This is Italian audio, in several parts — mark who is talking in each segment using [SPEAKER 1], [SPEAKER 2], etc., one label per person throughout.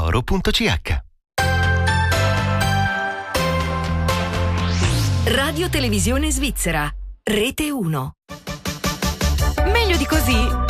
[SPEAKER 1] www.oro.ch.
[SPEAKER 2] Radio Televisione Svizzera, Rete 1.
[SPEAKER 3] Meglio di così.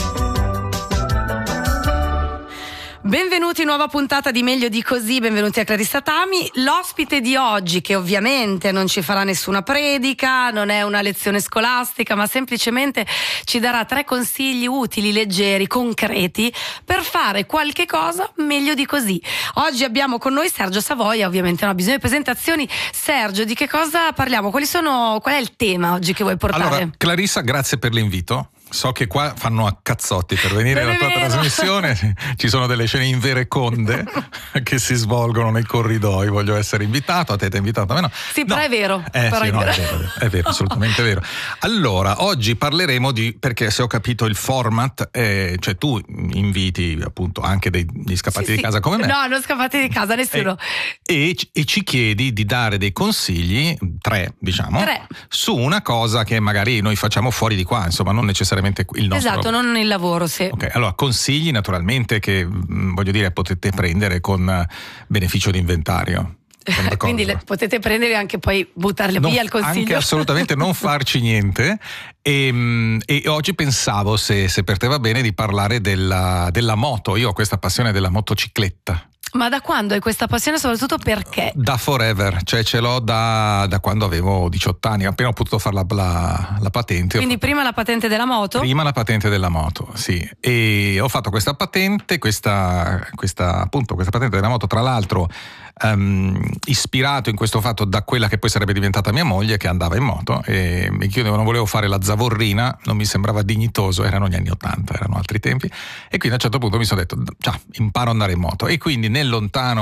[SPEAKER 3] Benvenuti, nuova puntata di Meglio di così, benvenuti a Clarissa Tami. L'ospite di oggi, che ovviamente non ci farà nessuna predica, non è una lezione scolastica, ma semplicemente ci darà 3 consigli utili, leggeri, concreti per fare qualche cosa meglio di così. Oggi abbiamo con noi Sergio Savoia, ovviamente non ha bisogno di presentazioni. Sergio, di che cosa parliamo? Qual è il tema oggi che vuoi portare?
[SPEAKER 4] Allora, Clarissa, grazie per l'invito. So che qua fanno a cazzotti per venire alla tua trasmissione, ci sono delle scene invereconde che si svolgono nei corridoi, voglio essere invitato, a te ti è invitato a me no.
[SPEAKER 3] Sì, però è vero.
[SPEAKER 4] È vero, assolutamente vero. Allora, oggi parleremo perché se ho capito il format, cioè tu inviti appunto anche degli scappati di casa come me.
[SPEAKER 3] No, non scappati di casa, nessuno.
[SPEAKER 4] E ci chiedi di dare dei consigli, 3 diciamo, su una cosa che magari noi facciamo fuori di qua, insomma non necessariamente il nostro.
[SPEAKER 3] Esatto, non il lavoro, sì.
[SPEAKER 4] Ok, allora consigli naturalmente che voglio dire potete prendere con beneficio di inventario.
[SPEAKER 3] Quindi potete prendere e anche poi buttarle via il consiglio.
[SPEAKER 4] Anche assolutamente non farci niente. E oggi pensavo, se per te va bene, di parlare della moto. Io ho questa passione della motocicletta.
[SPEAKER 3] Ma da quando hai questa passione, soprattutto perché?
[SPEAKER 4] Da forever, cioè ce l'ho da quando avevo 18 anni, appena ho potuto fare la patente.
[SPEAKER 3] Quindi prima la patente della moto?
[SPEAKER 4] Prima la patente della moto, sì. E ho fatto questa patente, questa patente della moto, tra l'altro ispirato in questo fatto da quella che poi sarebbe diventata mia moglie, che andava in moto, e io non volevo fare la zavorrina, non mi sembrava dignitoso, erano gli anni 80, erano altri tempi, e quindi a un certo punto mi sono detto imparo ad andare in moto, e quindi nel lontano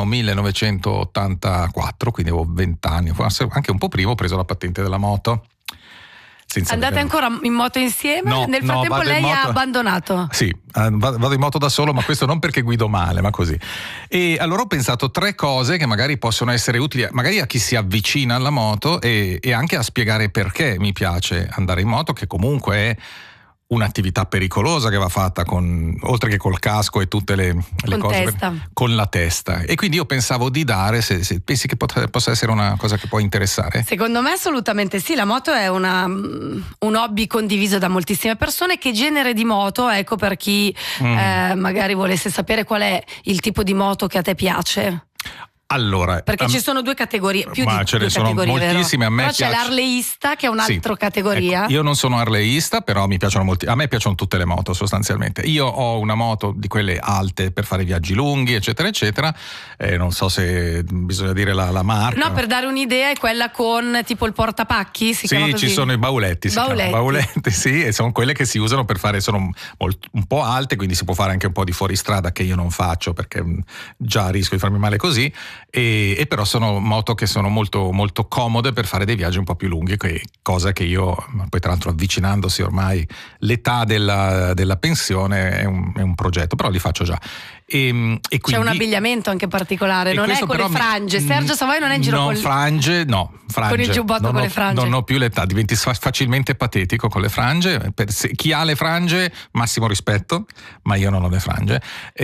[SPEAKER 4] 1984, quindi avevo 20 anni, forse anche un po' prima, ho preso la patente della moto.
[SPEAKER 3] Andate ancora in moto insieme?
[SPEAKER 4] No,
[SPEAKER 3] nel frattempo lei ha abbandonato?
[SPEAKER 4] Sì, vado in moto da solo, ma questo non perché guido male, ma così. E allora ho pensato 3 cose che magari possono essere utili magari a chi si avvicina alla moto e anche a spiegare perché mi piace andare in moto, che comunque è un'attività pericolosa che va fatta oltre che col casco e tutte le cose con la testa. E quindi io pensavo di dare, se pensi che possa essere una cosa che può interessare.
[SPEAKER 3] Secondo me assolutamente sì, la moto è un hobby condiviso da moltissime persone. Che genere di moto, ecco, per chi magari volesse sapere qual è il tipo di moto che a te piace?
[SPEAKER 4] Allora,
[SPEAKER 3] perché ci sono 2 categorie,
[SPEAKER 4] ma ce ne sono moltissime. A me
[SPEAKER 3] però c'è l'arleista, che è un'altra categoria.
[SPEAKER 4] Ecco, io non sono arleista, però mi piacciono a me piacciono tutte le moto sostanzialmente. Io ho una moto di quelle alte per fare viaggi lunghi, eccetera eccetera, non so se bisogna dire la marca.
[SPEAKER 3] No, per dare un'idea, è quella con tipo il portapacchi, si chiama così?
[SPEAKER 4] Ci sono i bauletti, bauletti, sì, e sono quelle che si usano per fare, sono un po' alte, quindi si può fare anche un po' di fuoristrada, che io non faccio perché già rischio di farmi male così. E però sono moto che sono molto, molto comode per fare dei viaggi un po' più lunghi, cosa che io, poi tra l'altro avvicinandosi ormai l'età della pensione è un progetto, però li faccio già. E quindi,
[SPEAKER 3] c'è un abbigliamento anche particolare, non è con le frange. Sergio Savoia non è in giro con
[SPEAKER 4] frange, con il
[SPEAKER 3] giubbotto con le frange.
[SPEAKER 4] Non ho più l'età, diventi facilmente patetico con le frange. Chi ha le frange, massimo rispetto, ma io non ho le frange.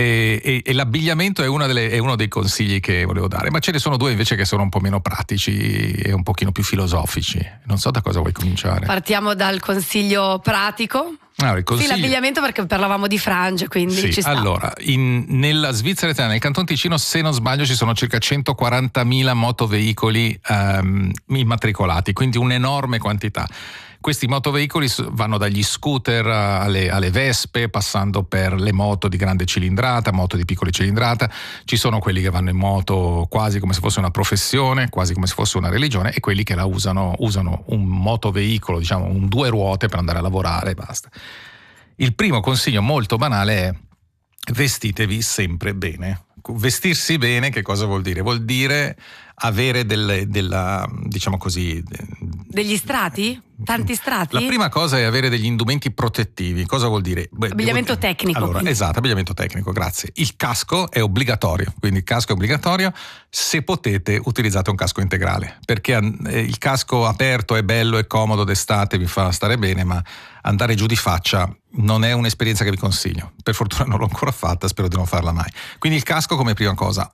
[SPEAKER 4] E l'abbigliamento è uno dei consigli che volevo dare, ma ce ne sono 2 invece che sono un po' meno pratici e un pochino più filosofici. Non so da cosa vuoi cominciare.
[SPEAKER 3] Partiamo dal consiglio pratico. Sì, l'abbigliamento, perché parlavamo di frange, quindi ci sta.
[SPEAKER 4] Allora, nella Svizzera italiana, nel Canton Ticino, se non sbaglio, ci sono circa 140.000 motoveicoli immatricolati, quindi un'enorme quantità. Questi motoveicoli vanno dagli scooter alle vespe, passando per le moto di grande cilindrata, moto di piccola cilindrata. Ci sono quelli che vanno in moto quasi come se fosse una professione, quasi come se fosse una religione, e quelli che la usano un motoveicolo, diciamo un 2 ruote per andare a lavorare e basta. Il primo consiglio molto banale è: vestitevi sempre bene. Vestirsi bene che cosa vuol dire? Vuol dire avere diciamo così,
[SPEAKER 3] degli strati? Tanti strati?
[SPEAKER 4] La prima cosa è avere degli indumenti protettivi. Cosa vuol dire?
[SPEAKER 3] Abbigliamento tecnico.
[SPEAKER 4] Allora, esatto, abbigliamento tecnico, grazie. Il casco è obbligatorio, quindi il casco è obbligatorio. Se potete, utilizzate un casco integrale, perché il casco aperto è bello e comodo d'estate, vi fa stare bene, ma andare giù di faccia non è un'esperienza che vi consiglio. Per fortuna non l'ho ancora fatta, spero di non farla mai. Quindi il casco come prima cosa.